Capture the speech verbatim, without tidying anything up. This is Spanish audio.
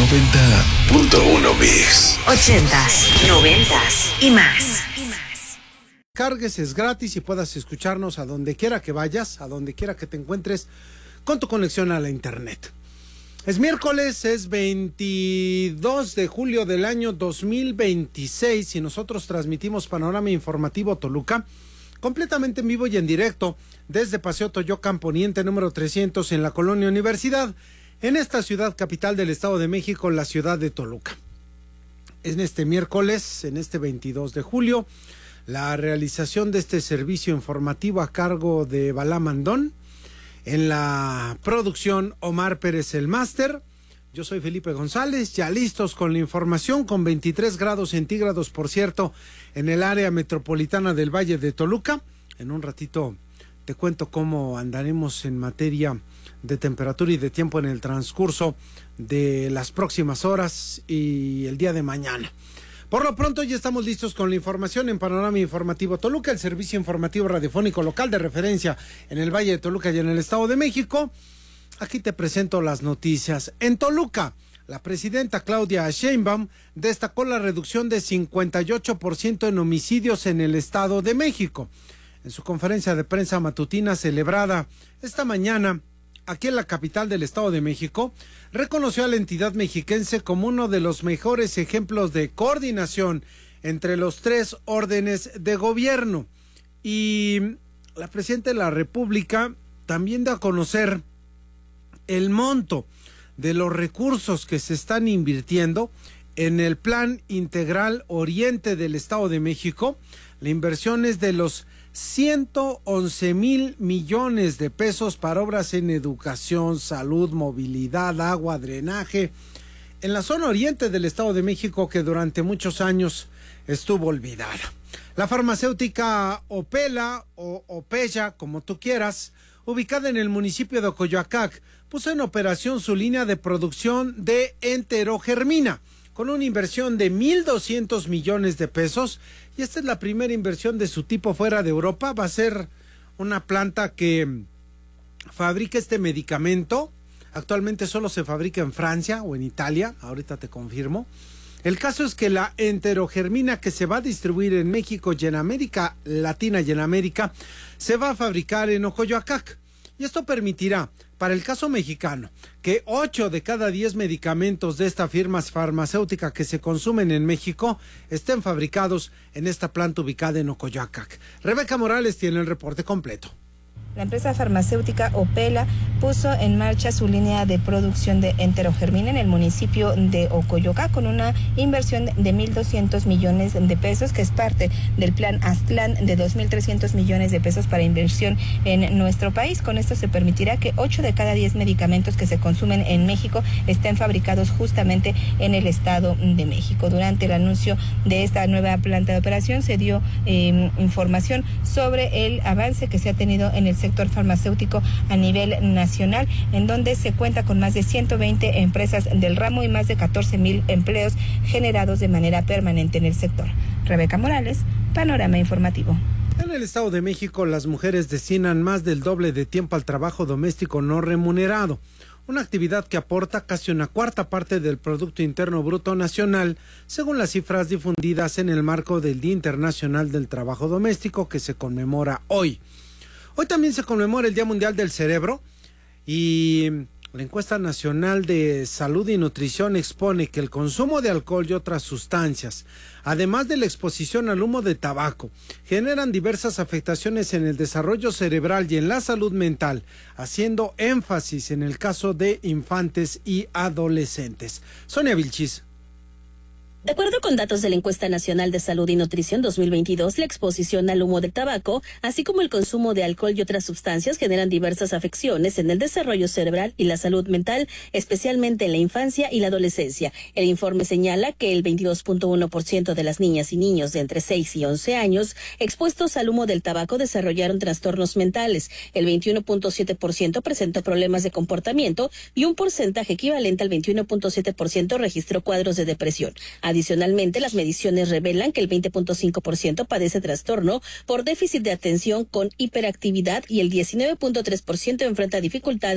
noventa punto uno Mix. Ochentas, noventas y más. Cargues, es gratis y puedas escucharnos a donde quiera que vayas, a donde quiera que te encuentres con tu conexión a la internet. Es miércoles, es veintidós de julio del año dos mil veintiséis y nosotros transmitimos Panorama Informativo Toluca completamente en vivo y en directo desde Paseo Toyocan Poniente número trescientos en la Colonia Universidad, en esta ciudad capital del Estado de México, la ciudad de Toluca. En este miércoles, en este veintidós de julio, la realización de este servicio informativo a cargo de Balá Mandón, en la producción Omar Pérez el máster. Yo soy Felipe González, ya listos con la información, con veintitrés grados centígrados, por cierto, en el área metropolitana del Valle de Toluca. En un ratito te cuento cómo andaremos en materia de temperatura y de tiempo en el transcurso de las próximas horas y el día de mañana. Por lo pronto ya estamos listos con la información en Panorama Informativo Toluca, el servicio informativo radiofónico local de referencia en el Valle de Toluca y en el Estado de México. Aquí te presento las noticias. En Toluca, la presidenta Claudia Sheinbaum destacó la reducción de cincuenta y ocho por ciento en homicidios en el Estado de México. En su conferencia de prensa matutina celebrada esta mañana aquí en la capital del Estado de México, reconoció a la entidad mexiquense como uno de los mejores ejemplos de coordinación entre los tres órdenes de gobierno. Y la presidenta de la República también da a conocer el monto de los recursos que se están invirtiendo en el Plan Integral Oriente del Estado de México. La inversión es de los ciento once mil millones de pesos para obras en educación, salud, movilidad, agua, drenaje, en la zona oriente del Estado de México, que durante muchos años estuvo olvidada. La farmacéutica Opela o Opeya, como tú quieras, ubicada en el municipio de Coyoacac, puso en operación su línea de producción de enterogermina, con una inversión de mil doscientos millones de pesos, y esta es la primera inversión de su tipo fuera de Europa. Va a ser una planta que fabrica este medicamento. Actualmente solo se fabrica en Francia o en Italia, ahorita te confirmo. El caso es que la enterogermina que se va a distribuir en México y en América Latina y en América se va a fabricar en Ocoyoacac. Y esto permitirá, para el caso mexicano, que ocho de cada diez medicamentos de esta firma farmacéutica que se consumen en México estén fabricados en esta planta ubicada en Ocoyoacac. Rebeca Morales tiene el reporte completo. La empresa farmacéutica Opela puso en marcha su línea de producción de enterogermina en el municipio de Ocoyoacac con una inversión de mil doscientos millones de pesos, que es parte del plan Aztlán de dos mil trescientos millones de pesos para inversión en nuestro país. Con esto se permitirá que ocho de cada diez medicamentos que se consumen en México estén fabricados justamente en el Estado de México. Durante el anuncio de esta nueva planta de operación se dio eh, información sobre el avance que se ha tenido en el sector farmacéutico a nivel nacional, en donde se cuenta con más de ciento veinte empresas del ramo y más de catorce mil empleos generados de manera permanente en el sector. Rebeca Morales, Panorama Informativo. En el Estado de México, las mujeres destinan más del doble de tiempo al trabajo doméstico no remunerado, una actividad que aporta casi una cuarta parte del Producto Interno Bruto Nacional, según las cifras difundidas en el marco del Día Internacional del Trabajo Doméstico, que se conmemora hoy. Hoy también se conmemora el Día Mundial del Cerebro, y la encuesta nacional de salud y nutrición expone que el consumo de alcohol y otras sustancias, además de la exposición al humo de tabaco, generan diversas afectaciones en el desarrollo cerebral y en la salud mental, haciendo énfasis en el caso de infantes y adolescentes. Sonia Vilchis. De acuerdo con datos de la Encuesta Nacional de Salud y Nutrición dos mil veintidós, la exposición al humo del tabaco, así como el consumo de alcohol y otras sustancias, generan diversas afecciones en el desarrollo cerebral y la salud mental, especialmente en la infancia y la adolescencia. El informe señala que el veintidós punto uno por ciento de las niñas y niños de entre seis y once años expuestos al humo del tabaco desarrollaron trastornos mentales, el veintiuno punto siete por ciento presentó problemas de comportamiento y un porcentaje equivalente al veintiuno punto siete por ciento registró cuadros de depresión. Adicionalmente, las mediciones revelan que el veinte punto cinco por ciento padece trastorno por déficit de atención con hiperactividad y el diecinueve punto tres por ciento enfrenta dificultades